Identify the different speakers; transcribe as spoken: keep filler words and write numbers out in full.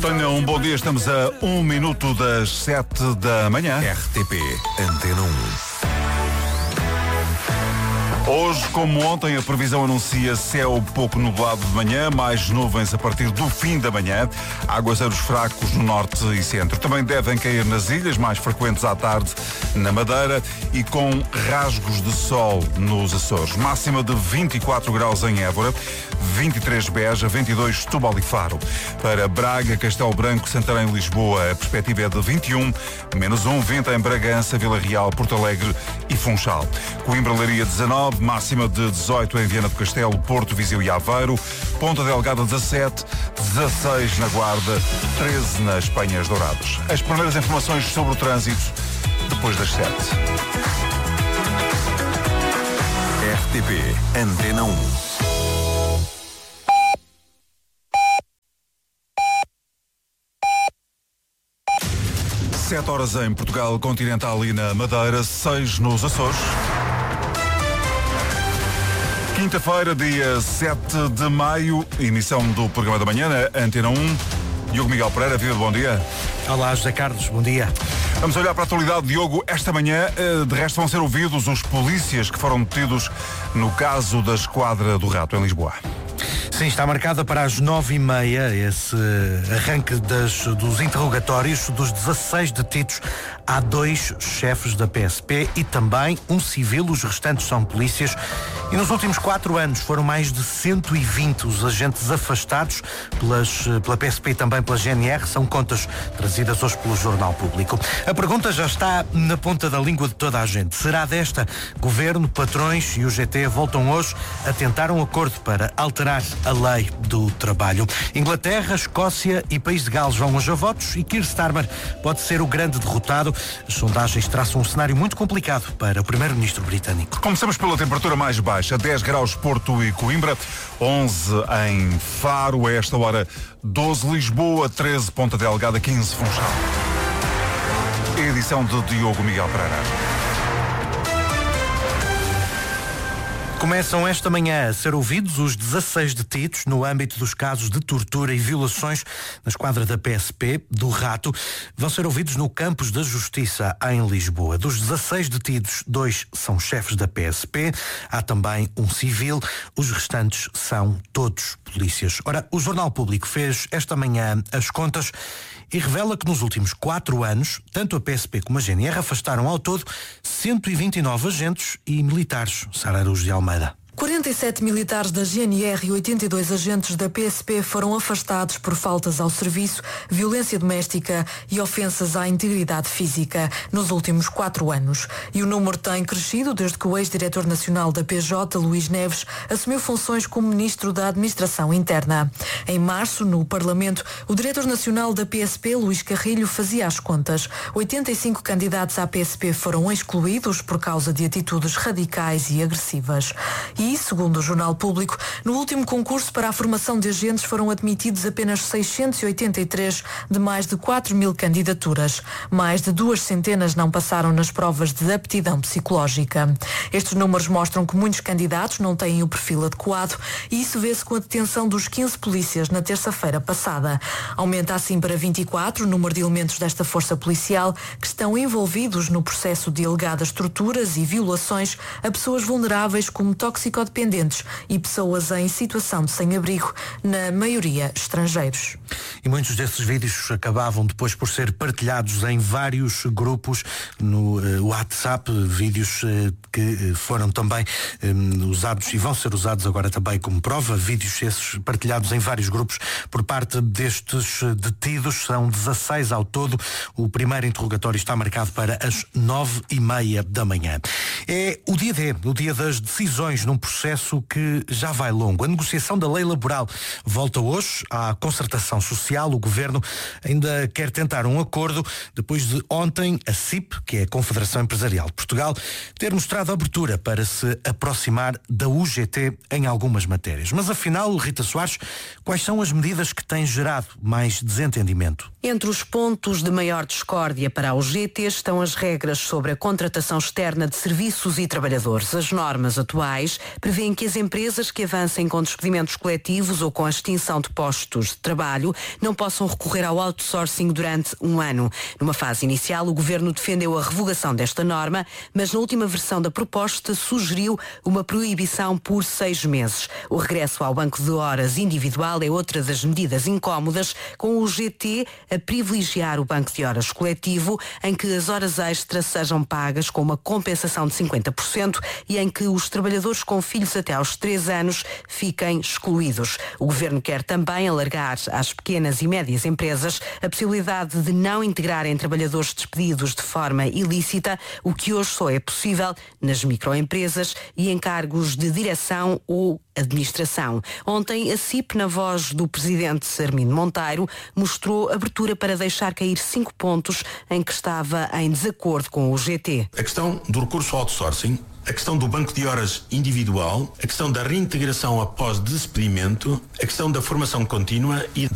Speaker 1: Tenha um bom dia, estamos a um minuto das sete da manhã.
Speaker 2: R T P Antena um.
Speaker 1: Hoje, como ontem, a previsão anuncia céu pouco nublado de manhã, mais nuvens a partir do fim da manhã, aguaceiros fracos no norte e centro. Também devem cair nas ilhas, mais frequentes à tarde na Madeira e com rasgos de sol nos Açores. Máxima de vinte e quatro graus em Évora, vinte e três Beja, vinte e dois Setúbal e Faro. Para Braga, Castelo Branco, Santarém e Lisboa, a perspectiva é de vinte e um, menos um, vinte em Bragança, Vila Real, Porto Alegre e Funchal. Coimbra, Leiria, dezanove, máxima de dezoito em Viana do Castelo, Porto, Viseu e Aveiro, Ponta Delgada dezassete, dezasseis na Guarda, treze nas Penhas Douradas. As primeiras informações sobre o trânsito depois das sete.
Speaker 2: R T P Antena um.
Speaker 1: Sete horas em Portugal continental e na Madeira, seis nos Açores. Quinta-feira, dia sete de maio, emissão do programa da manhã na Antena um. Diogo Miguel Pereira, viva, bom dia.
Speaker 3: Olá, José Carlos, bom dia.
Speaker 1: Vamos olhar para a atualidade, Diogo. Esta manhã, de resto, vão ser ouvidos os polícias que foram detidos no caso da Esquadra do Rato, em Lisboa.
Speaker 3: Sim, está marcada para as nove e meia esse arranque das, dos interrogatórios dos dezasseis detidos. Há dois chefes da P S P e também um civil, os restantes são polícias. E nos últimos quatro anos foram mais de cento e vinte os agentes afastados pelas, pela P S P e também pela G N R. São contas trazidas hoje pelo Jornal Público. A pergunta já está na ponta da língua de toda a gente. Será desta? Governo, patrões e o G T voltam hoje a tentar um acordo para alterar a lei do trabalho. Inglaterra, Escócia e País de Gales vão hoje a votos e Keir Starmer pode ser o grande derrotado. As sondagens traçam um cenário muito complicado para o primeiro-ministro britânico.
Speaker 1: Começamos pela temperatura mais baixa, dez graus Porto e Coimbra, onze em Faro, a esta hora doze Lisboa, treze Ponta Delgada, quinze Funchal. Edição de Diogo Miguel Pereira.
Speaker 3: Começam esta manhã a ser ouvidos os dezasseis detidos no âmbito dos casos de tortura e violações na esquadra da P S P, do Rato. Vão ser ouvidos no Campos da Justiça, em Lisboa. Dos dezasseis detidos, dois são chefes da P S P. Há também um civil. Os restantes são todos polícias. Ora, o Jornal Público fez esta manhã as contas e revela que nos últimos quatro anos, tanto a P S P como a G N R afastaram ao todo cento e vinte e nove agentes e militares. Sara Araújo de Almeida.
Speaker 4: quarenta e sete militares da G N R e oitenta e dois agentes da P S P foram afastados por faltas ao serviço, violência doméstica e ofensas à integridade física nos últimos quatro anos. E o número tem crescido desde que o ex-diretor nacional da P J, Luís Neves, assumiu funções como ministro da Administração Interna. Em março, no Parlamento, o diretor nacional da P S P, Luís Carrilho, fazia as contas. oitenta e cinco candidatos à P S P foram excluídos por causa de atitudes radicais e agressivas. E, segundo o Jornal Público, no último concurso para a formação de agentes foram admitidos apenas seiscentos e oitenta e três de mais de quatro mil candidaturas. Mais de duas centenas não passaram nas provas de aptidão psicológica. Estes números mostram que muitos candidatos não têm o perfil adequado e isso vê-se com a detenção dos quinze polícias na terça-feira passada. Aumenta assim para vinte e quatro o número de elementos desta força policial que estão envolvidos no processo de alegadas torturas e violações a pessoas vulneráveis como toxicodependentes e pessoas em situação de sem-abrigo, na maioria estrangeiros.
Speaker 3: E muitos desses vídeos acabavam depois por ser partilhados em vários grupos no uh, WhatsApp, vídeos uh, que foram também um, usados e vão ser usados agora também como prova, vídeos esses partilhados em vários grupos por parte destes detidos, são dezasseis ao todo. O primeiro interrogatório está marcado para as nove e meia da manhã. É o dia D, o dia das decisões num processo que já vai longo. A negociação da lei laboral volta hoje à concertação social. O Governo ainda quer tentar um acordo depois de ontem a C I P, que é a Confederação Empresarial de Portugal, ter mostrado abertura para se aproximar da U G T em algumas matérias. Mas afinal, Rita Soares, quais são as medidas que têm gerado mais desentendimento?
Speaker 5: Entre os pontos de maior discórdia para a U G T estão as regras sobre a contratação externa de serviços e trabalhadores. As normas atuais prevêem que as empresas que avancem com despedimentos coletivos ou com a extinção de postos de trabalho não possam recorrer ao outsourcing durante um ano. Numa fase inicial, o Governo defendeu a revogação desta norma, mas na última versão da proposta sugeriu uma proibição por seis meses. O regresso ao banco de horas individual é outra das medidas incómodas, com o G T a privilegiar o banco de horas coletivo, em que as horas extras sejam pagas com uma compensação de cinquenta por cento e em que os trabalhadores com filhos até aos três anos fiquem excluídos. O Governo quer também alargar às pequenas e médias empresas a possibilidade de não integrarem trabalhadores despedidos de forma ilícita, o que hoje só é possível nas microempresas e em cargos de direção ou administração. Ontem, a C I P, na voz do presidente Armindo Monteiro, mostrou abertura para deixar cair cinco pontos em que estava em desacordo com o G T.
Speaker 6: A questão do recurso ao outsourcing, a questão do banco de horas individual, a questão da reintegração após despedimento, a questão da formação contínua e